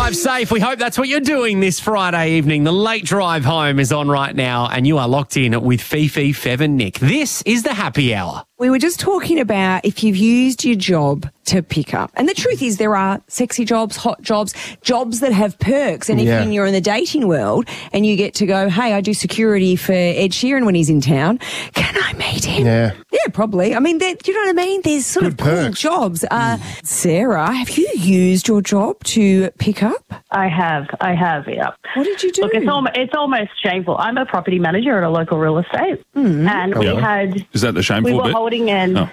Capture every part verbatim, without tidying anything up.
drive safe. We hope that's what you're doing this Friday evening. The late drive home is on right now, and you are locked in with Fifi, Fev and Nick. This is the Happy Hour. We were just talking about if you've used your job to pick up. And the truth is there are sexy jobs, hot jobs, jobs that have perks. And if Yeah. you're in the dating world and you get to go, hey, I do security for Ed Sheeran when he's in town, can I meet him? Yeah. Yeah, probably. I mean, there- do you know what I mean? There's sort Good of cool perks. jobs. Uh, Sarah, have you used your job to pick up? I have, I have, yeah. What did you do? Look, it's, al- it's almost shameful. I'm a property manager at a local real estate, and we yeah. had Is that the we shameful were bit? holding in. Oh.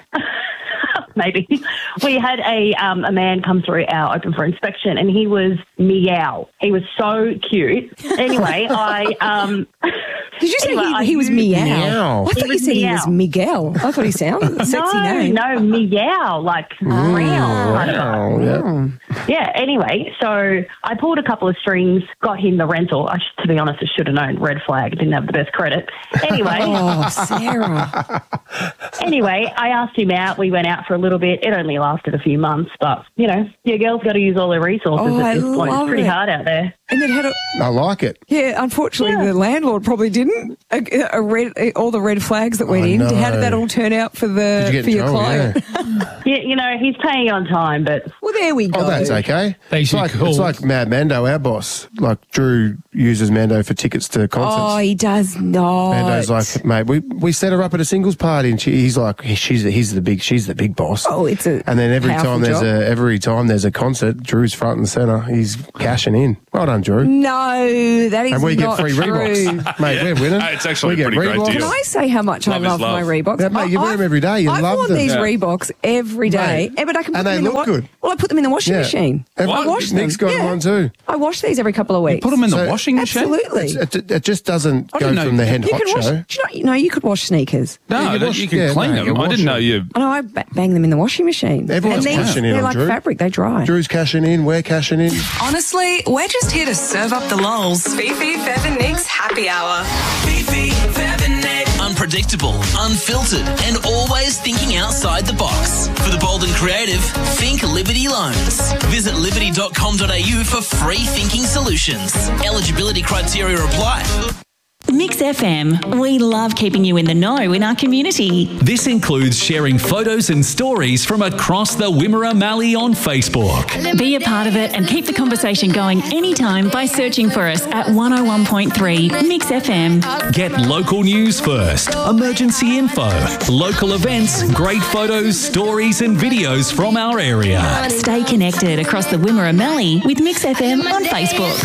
Maybe we had a um, a man come through our open for inspection, and he was meow. He was so cute. Anyway, I um. Did you say anyway, he, I he was used- meow? Meow. I thought He you was said he meow. was Miguel. I thought he sounded a sexy no, name. no, meow, like meow. kind of vibe. Oh, yeah. Yeah, anyway, so I pulled a couple of strings, got him the rental. I, sh- to be honest, I should have known. Red flag, didn't have the best credit. Anyway, Oh, Sarah. anyway, I asked him out. We went out for a little bit. It only lasted a few months, but, you know, your girl's got to use all their resources Oh, at I this point. love It's pretty it. hard out there. And it had a... I like it. Yeah, unfortunately, Yeah. the landlord probably didn't. A, a red, all the red flags that went I in. know. How did that all turn out for the Did you get for in your trouble? client? Yeah. Yeah, you know, he's paying on time, but Well, there we go. Oh, that's okay. They It's should like, call- it's like Mad Mando, our boss. Like Drew uses Mando for tickets to concerts. Oh, he does not. Mando's like, mate, we, we set her up at a singles party, and she, he's like, she's he's the big she's the big boss. Oh, it's a And then every powerful time there's job. a every time there's a concert, Drew's front and center. He's cashing in. Well done, Drew. No, that is And we get not free true. Reeboks, mate. We're winning. Hey, it's actually we a get pretty great Reeboks. deal. Can I say how much Love I is love my love. Reeboks? Yeah, mate, you wear I've- them every day. You I've love worn them. these Yeah. Reeboks every day. Mate, Yeah, but I can put and them they in the look wa- good. Well, I put them in the washing Yeah. machine. Every- I wash them. Nick's got yeah. one too. I wash these every couple of weeks. Put them in the So- washing machine? Absolutely. It's- It, it just doesn't I go didn't know from the you- hen you hot can wash. show. Do you know? No, you could wash sneakers. No, Yeah, you that- wash- you can yeah, clean no, you them. I wash didn't know them. you... I know. I ba- bang them in the washing machine. Everyone's and they're, cashing in they're on like Drew. fabric. They dry. Drew's cashing in. We're cashing in. Honestly, we're just here to serve up the lols. Fifi, Fev and Nick's Happy Hour. Fifi, Fev and Nick. Unpredictable, unfiltered, and always thinking outside the box. For the bold and creative, think Liberty Loans. Visit liberty dot com dot a u for free thinking solutions. Eligibility criteria apply. Mix F M. We love keeping you in the know in our community. This includes sharing photos and stories from across the Wimmera Mallee on Facebook. Be a part of it and keep the conversation going anytime by searching for us at one oh one point three Mix F M. Get local news first, emergency info, local events, great photos, stories and videos from our area. Stay connected across the Wimmera Mallee with Mix F M on Facebook.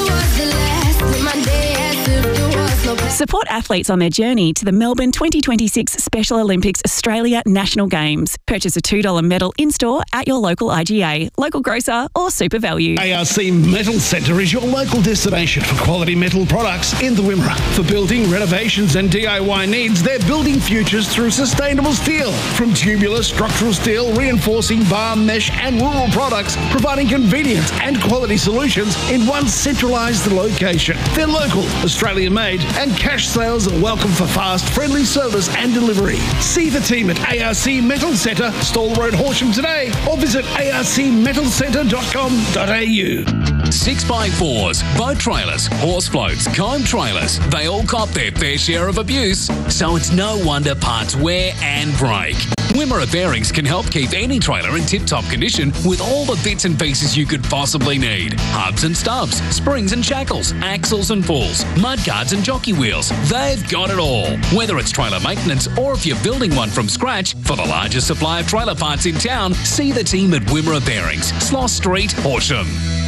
Support athletes on their journey to the Melbourne twenty twenty-six Special Olympics Australia National Games. Purchase a two dollar medal in-store at your local I G A, local grocer or Super Value. A R C Metal Centre is your local destination for quality metal products in the Wimmera. For building, renovations and D I Y needs, they're building futures through sustainable steel. From tubular, structural steel, reinforcing bar, mesh and rural products, providing convenience and quality solutions in one centralised location. They're local, Australian-made, and cash sales are welcome for fast, friendly service and delivery. See the team at A R C Metal Centre, Stall Road, Horsham today, or visit a r c metal centre dot com dot a u. Six by fours, boat trailers, horse floats, comb trailers, they all cop their fair share of abuse, so it's no wonder parts wear and break. Wimmera Bearings can help keep any trailer in tip-top condition with all the bits and pieces you could possibly need. Hubs and stubs, springs and shackles, axles and pulls, mudguards and jockey wheels. They've got it all. Whether it's trailer maintenance or if you're building one from scratch, for the largest supply of trailer parts in town, see the team at Wimmera Bearings, Sloss Street, Horsham.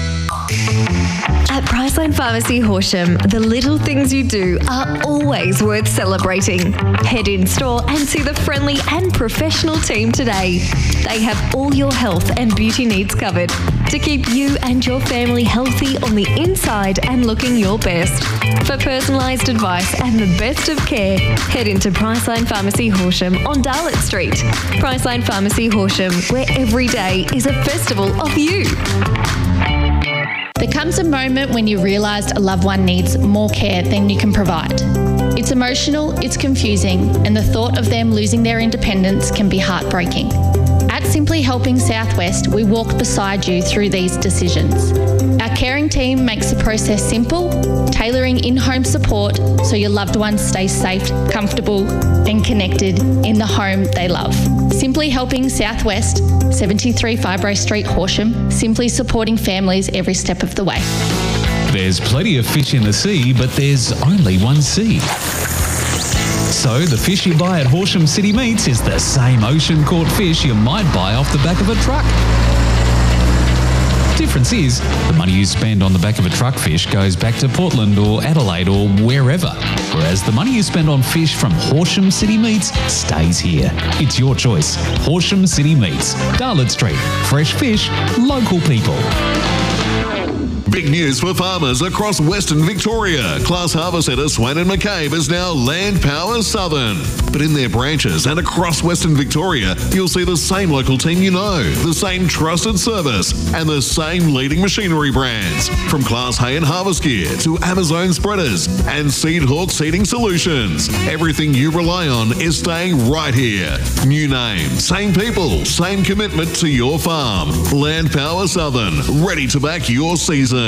At Priceline Pharmacy Horsham, the little things you do are always worth celebrating. Head in store and see the friendly and professional team today. They have all your health and beauty needs covered to keep you and your family healthy on the inside and looking your best. For personalised advice and the best of care, head into Priceline Pharmacy Horsham on Darlett Street. Priceline Pharmacy Horsham, where every day is a festival of you. There comes a moment when you realise a loved one needs more care than you can provide. It's emotional, it's confusing, and the thought of them losing their independence can be heartbreaking. At Simply Helping Southwest, we walk beside you through these decisions. Our caring team makes the process simple, tailoring in-home support so your loved ones stay safe, comfortable and connected in the home they love. Simply Helping Southwest, seventy-three Fibro Street, Horsham, simply supporting families every step of the way. There's plenty of fish in the sea, but there's only one sea. So the fish you buy at Horsham City Meats is the same ocean-caught fish you might buy off the back of a truck. Difference is, the money you spend on the back of a truck fish goes back to Portland or Adelaide or wherever, whereas the money you spend on fish from Horsham City Meats stays here. It's your choice. Horsham City Meats, Darlot Street. Fresh fish, local people. Big news for farmers across Western Victoria. Class Harvest Centre Swan and McCabe is now Land Power Southern. But in their branches and across Western Victoria, you'll see the same local team you know, the same trusted service, and the same leading machinery brands. From Class Hay and Harvest Gear to Amazon Spreaders and Seed Hawk Seeding Solutions. Everything you rely on is staying right here. New name, same people, same commitment to your farm. Land Power Southern, ready to back your season.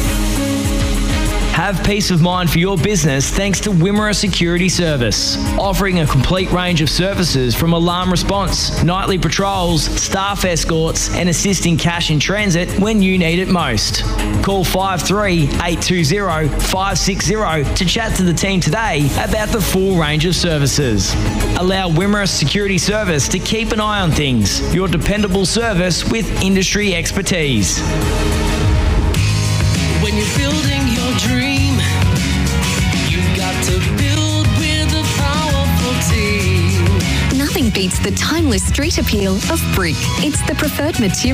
Have peace of mind for your business thanks to Wimmera Security Service, offering a complete range of services from alarm response, nightly patrols, staff escorts and assisting cash in transit when you need it most. Call five three eight two zero five six zero to chat to the team today about the full range of services. Allow Wimmera Security Service to keep an eye on things. Your dependable service with industry expertise. When you're building your dream, you've got to build with a powerful team. Nothing beats the timeless street appeal of brick. It's the preferred material.